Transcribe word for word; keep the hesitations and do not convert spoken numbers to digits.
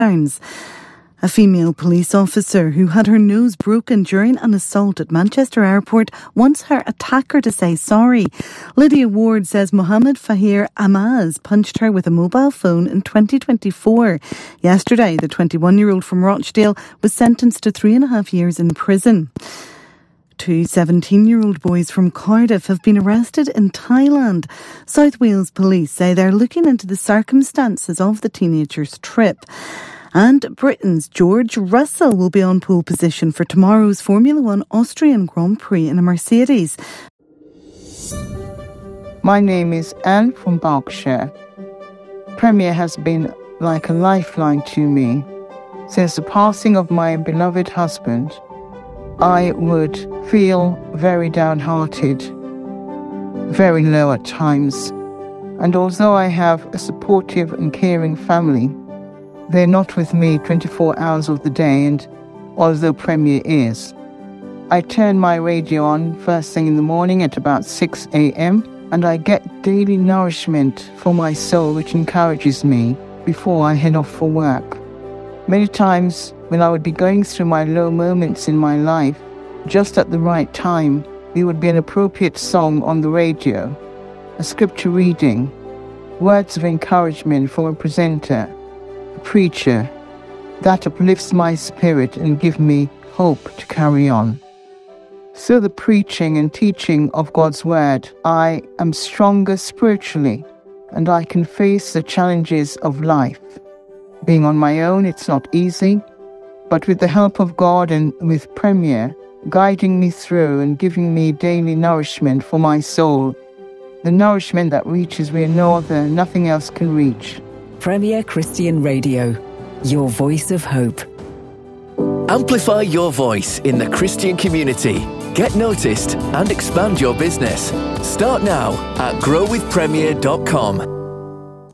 A female police officer who had her nose broken during an assault at Manchester Airport wants her attacker to say sorry. Lydia Ward says Mohammed Fahir Amaz punched her with a mobile phone in twenty twenty-four. Yesterday, the twenty-one-year-old from Rochdale was sentenced to three and a half years in prison. Two seventeen-year-old boys from Cardiff have been arrested in Thailand. South Wales police say they're looking into the circumstances of the teenagers' trip. And Britain's George Russell will be on pole position for tomorrow's Formula One Austrian Grand Prix in a Mercedes. My name is Anne from Berkshire. Premier has been like a lifeline to me. Since the passing of my beloved husband, I would feel very downhearted, very low at times. And although I have a supportive and caring family, they're not with me twenty-four hours of the day, and although Premier is, I turn my radio on first thing in the morning at about six a.m. and I get daily nourishment for my soul, which encourages me before I head off for work. Many times when I would be going through my low moments in my life, just at the right time, there would be an appropriate song on the radio, a scripture reading, words of encouragement from a presenter, preacher that uplifts my spirit and give me hope to carry on. Through the preaching and teaching of God's word, I am stronger spiritually and I can face the challenges of life. Being on my own, it's not easy, but with the help of God and with Premier guiding me through and giving me daily nourishment for my soul, the nourishment that reaches where no other, nothing else can reach. Premier Christian Radio, your voice of hope. Amplify your voice in the Christian community. Get noticed and expand your business. Start now at grow with premier dot com.